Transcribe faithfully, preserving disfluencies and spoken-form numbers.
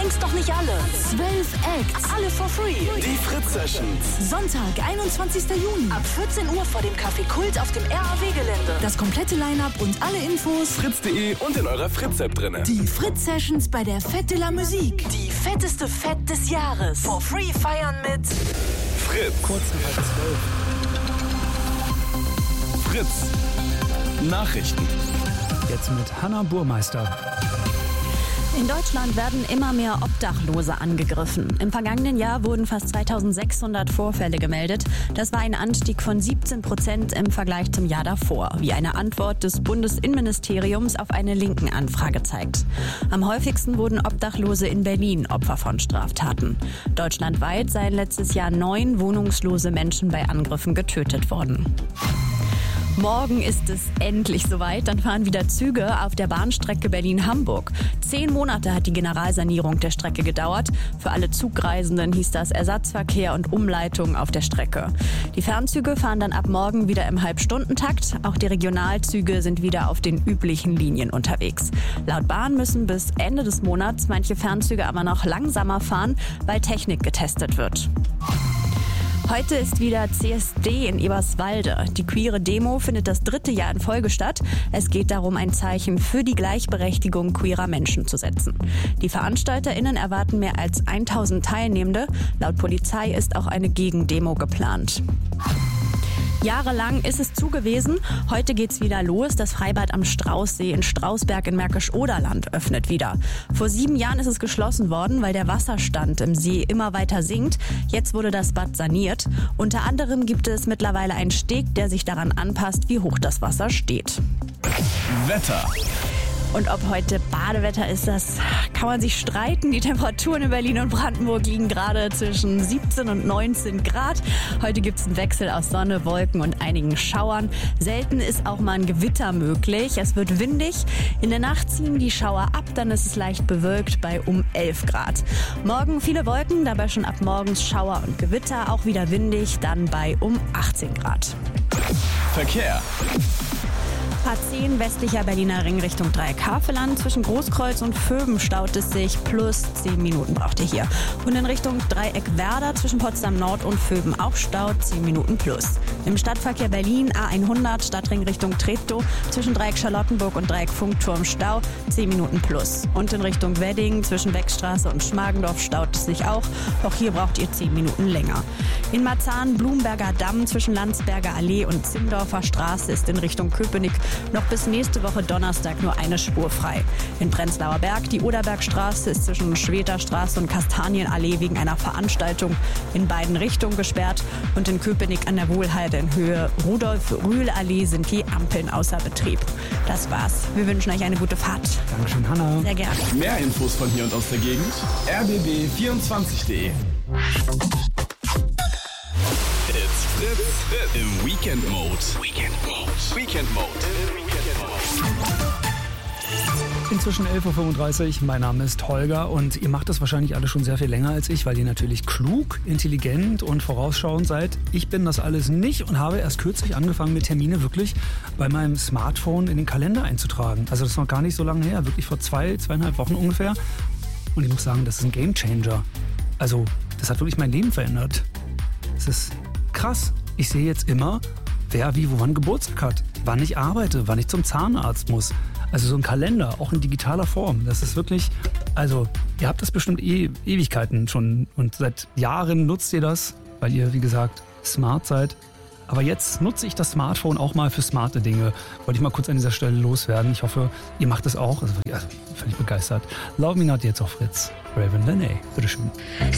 verdien's doch nicht alle. Zwölf Acts, alle for free. Die Fritz Sessions. Sonntag, einundzwanzigster Juni. Ab vierzehn Uhr vor dem Café Kult auf dem R A W-Gelände. Das komplette Line-Up und alle Infos fritz punkt de und in eurer Fritz-App drinne. Die Fritz Sessions bei der Fête de la Musique. Die fetteste Fête des Jahres. For free feiern mit Fritz. Kurz nach halb zwölf. Fritz. Nachrichten. Jetzt mit Hanna Burmeister. In Deutschland werden immer mehr Obdachlose angegriffen. Im vergangenen Jahr wurden fast zweitausendsechshundert Vorfälle gemeldet. Das war ein Anstieg von siebzehn Prozent im Vergleich zum Jahr davor, wie eine Antwort des Bundesinnenministeriums auf eine linken Anfrage zeigt. Am häufigsten wurden Obdachlose in Berlin Opfer von Straftaten. Deutschlandweit seien letztes Jahr neun wohnungslose Menschen bei Angriffen getötet worden. Morgen ist es endlich soweit. Dann fahren wieder Züge auf der Bahnstrecke Berlin-Hamburg. Zehn Monate hat die Generalsanierung der Strecke gedauert. Für alle Zugreisenden hieß das Ersatzverkehr und Umleitung auf der Strecke. Die Fernzüge fahren dann ab morgen wieder im Halbstundentakt. Auch die Regionalzüge sind wieder auf den üblichen Linien unterwegs. Laut Bahn müssen bis Ende des Monats manche Fernzüge aber noch langsamer fahren, weil Technik getestet wird. Heute ist wieder C S D in Eberswalde. Die queere Demo findet das dritte Jahr in Folge statt. Es geht darum, ein Zeichen für die Gleichberechtigung queerer Menschen zu setzen. Die VeranstalterInnen erwarten mehr als tausend Teilnehmende. Laut Polizei ist auch eine Gegendemo geplant. Jahrelang ist es zu gewesen. Heute geht's wieder los. Das Freibad am Straußsee in Strausberg in Märkisch-Oderland öffnet wieder. Vor sieben Jahren ist es geschlossen worden, weil der Wasserstand im See immer weiter sinkt. Jetzt wurde das Bad saniert. Unter anderem gibt es mittlerweile einen Steg, der sich daran anpasst, wie hoch das Wasser steht. Wetter. Und ob heute Badewetter ist, das kann man sich streiten. Die Temperaturen in Berlin und Brandenburg liegen gerade zwischen siebzehn und neunzehn Grad. Heute gibt es einen Wechsel aus Sonne, Wolken und einigen Schauern. Selten ist auch mal ein Gewitter möglich. Es wird windig. In der Nacht ziehen die Schauer ab, dann ist es leicht bewölkt bei um elf Grad. Morgen viele Wolken, dabei schon ab morgens Schauer und Gewitter. Auch wieder windig, dann bei um achtzehn Grad. Verkehr. A zehn westlicher Berliner Ring Richtung Dreieck-Havelland. Zwischen Großkreuz und Vöben staut es sich. Plus zehn Minuten braucht ihr hier. Und in Richtung Dreieck-Werder zwischen Potsdam Nord und Vöben auch Stau. zehn Minuten plus. Im Stadtverkehr Berlin A hundert Stadtring Richtung Treptow. Zwischen Dreieck Charlottenburg und Dreieck Funkturm Stau. zehn Minuten plus. Und in Richtung Wedding zwischen Beckstraße und Schmargendorf staut es sich auch. Auch hier braucht ihr zehn Minuten länger. In Marzahn Blumberger Damm zwischen Landsberger Allee und Zimdorfer Straße ist in Richtung Köpenick noch bis nächste Woche Donnerstag nur eine Spur frei. In Prenzlauer Berg, die Oderbergstraße ist zwischen Schweterstraße und Kastanienallee wegen einer Veranstaltung in beiden Richtungen gesperrt. Und in Köpenick an der Wohlheide in Höhe Rudolf-Rühl-Allee sind die Ampeln außer Betrieb. Das war's. Wir wünschen euch eine gute Fahrt. Dankeschön, Hanna. Sehr gerne. Mehr Infos von hier und aus der Gegend. r b b vierundzwanzig punkt de. It's Fritz im Weekend Mode. Weekend Mode. Weekend Mode. Inzwischen elf Uhr fünfunddreißig, mein Name ist Holger und ihr macht das wahrscheinlich alle schon sehr viel länger als ich, weil ihr natürlich klug, intelligent und vorausschauend seid. Ich bin das alles nicht und habe erst kürzlich angefangen, mir Termine wirklich bei meinem Smartphone in den Kalender einzutragen. Also das ist noch gar nicht so lange her, wirklich vor zwei, zweieinhalb Wochen ungefähr. Und ich muss sagen, das ist ein Gamechanger. Also das hat wirklich mein Leben verändert. Es ist krass. Ich sehe jetzt immer, wer wie woran Geburtstag hat, wann ich arbeite, wann ich zum Zahnarzt muss. Also so ein Kalender, auch in digitaler Form. Das ist wirklich, also ihr habt das bestimmt eh Ewigkeiten schon und seit Jahren nutzt ihr das, weil ihr, wie gesagt, smart seid. Aber jetzt nutze ich das Smartphone auch mal für smarte Dinge. Wollte ich mal kurz an dieser Stelle loswerden. Ich hoffe, ihr macht es auch. Also, ja, völlig begeistert. Love Me Not jetzt auf Fritz. Raven Lene. Bitteschön.